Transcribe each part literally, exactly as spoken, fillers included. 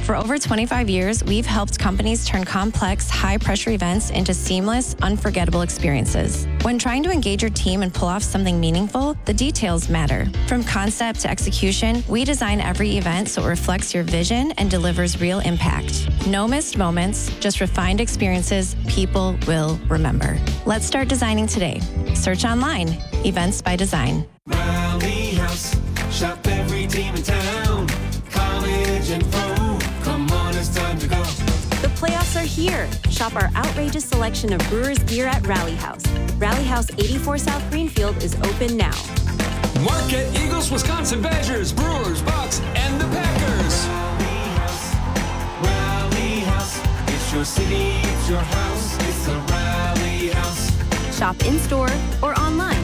For over twenty-five years, we've helped companies turn complex, high-pressure events into seamless, unforgettable experiences. When trying to engage your team and pull off something meaningful, the details matter. From concept to execution, we design every event so it reflects your vision and delivers real impact. No missed moments, just refined experiences people will remember. Let's start designing today. Search online, Events by Design. Rally House, shop every team in town, college and pro. Come on, it's time to go. The playoffs are here. Shop our outrageous selection of Brewers gear at Rally House. Rally House eighty-four South Greenfield is open now. Marquette Eagles, Wisconsin Badgers, Brewers, Bucks, and the Packers. Rally House, Rally House. It's your city, it's your house, it's the Rally House. Shop in-store or online.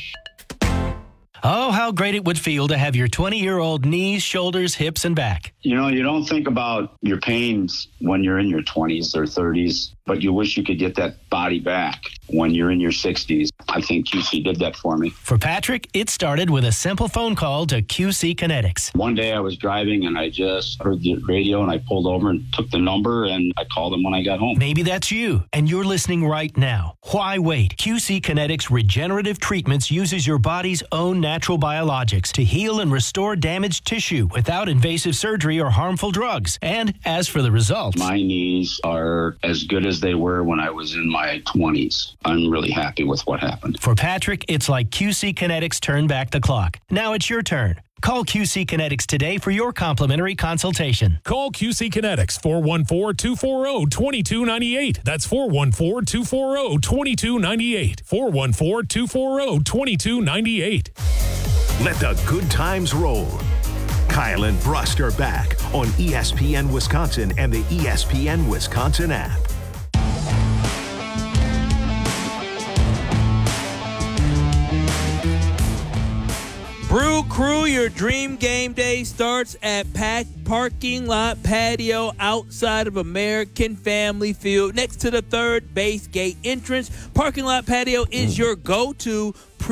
Oh, how great it would feel to have your twenty-year-old knees, shoulders, hips, and back. You know, you don't think about your pains when you're in your twenties or thirties, but you wish you could get that body back when you're in your sixties. I think Q C did that for me. For Patrick, it started with a simple phone call to Q C Kinetics. One day I was driving and I just heard the radio and I pulled over and took the number and I called them when I got home. Maybe that's you and you're listening right now. Why wait? Q C Kinetics Regenerative Treatments uses your body's own natural biologics to heal and restore damaged tissue without invasive surgery or harmful drugs. And as for the results, my knees are as good as they were when I was in my twenties. I'm really happy with what happened. For Patrick, it's like Q C Kinetics turned back the clock. Now it's your turn. Call Q C Kinetics today for your complimentary consultation. Call Q C Kinetics, four one four, two four zero, two two nine eight. That's four one four, two four zero, two two nine eight. four one four, two four zero, two two nine eight. Let the good times roll. Kyle and Brust are back on E S P N Wisconsin and the E S P N Wisconsin app. Brew Crew, your dream game day starts at Pack Parking Lot Patio outside of American Family Field next to the third base gate entrance. Parking Lot Patio is your go-to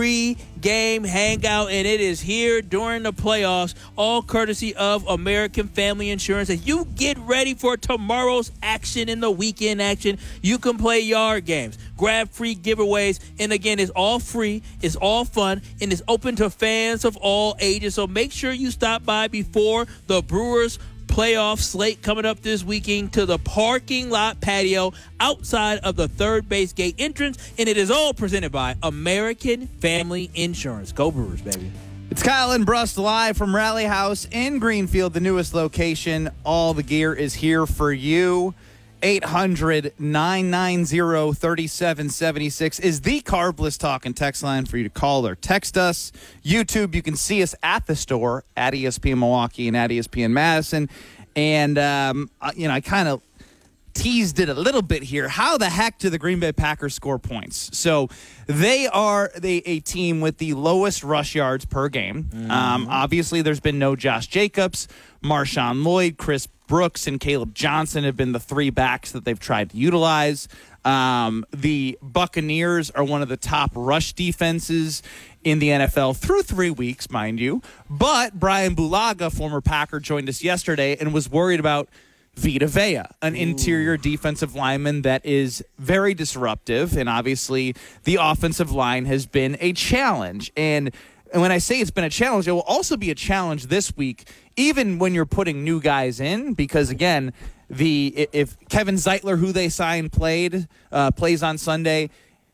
pre-game hangout, and it is here during the playoffs, all courtesy of American Family Insurance. As you get ready for tomorrow's action and the weekend action, you can play yard games, grab free giveaways, and again, it's all free, it's all fun, and it's open to fans of all ages. So make sure you stop by before the Brewers playoff slate coming up this weekend to the Parking Lot Patio outside of the third base gate entrance, and it is all presented by American Family Insurance. Go Brewers, baby. It's Kyle and Brust live from Rally House in Greenfield, the newest location. All the gear is here for you. eight hundred, nine nine zero, three seven seven six is the Carbless Talk and text line for you to call or text us. YouTube, you can see us at the store at E S P N Milwaukee and at E S P N Madison. And, um, you know, I kind of teased it a little bit here. How the heck do the Green Bay Packers score points? So they are they, a team with the lowest rush yards per game. Mm-hmm. Um, obviously, there's been no Josh Jacobs. Marshawn Lloyd, Chris Brooks, and Caleb Johnson have been the three backs that they've tried to utilize. Um, the Buccaneers are one of the top rush defenses in the N F L through three weeks, mind you. But Brian Bulaga, former Packer, joined us yesterday and was worried about Vita Vea, an Ooh. interior defensive lineman that is very disruptive. And obviously, the offensive line has been a challenge. And And when I say it's been a challenge, it will also be a challenge this week, even when you're putting new guys in, because, again, the if Kevin Zeitler, who they signed, played, uh, plays on Sunday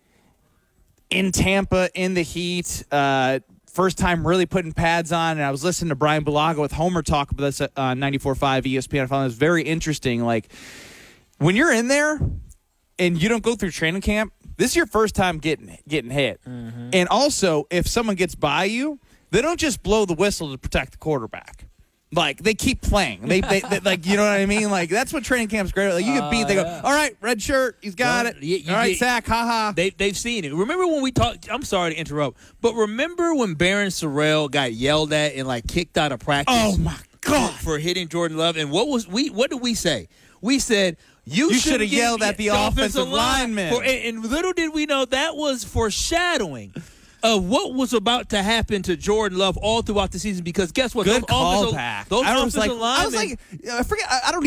in Tampa, in the heat, uh, first time really putting pads on, and I was listening to Brian Bulaga with Homer talk about this on uh, ninety-four point five E S P N. I found this very interesting. Like, when you're in there and you don't go through training camp, this is your first time getting getting hit. Mm-hmm. And also, if someone gets by you, they don't just blow the whistle to protect the quarterback. Like, they keep playing. They, they, they like, you know what I mean? Like, that's what training camp's great. Like, you get beat, they go, all right, red shirt, he's got well, it. You, you all right, get, sack, ha-ha. They, they've seen it. Remember when we talked, I'm sorry to interrupt, but remember when Baron Sorrell got yelled at and, like, kicked out of practice? Oh, my God. For, for hitting Jordan Love. And what was we? What did we say? We said, You, you should have yelled at the offensive lineman. For, and, and little did we know that was foreshadowing of what was about to happen to Jordan Love all throughout the season. Because guess what? Good those call offensive, back. Those I was offensive like, linemen. I was like, I forget. I, I don't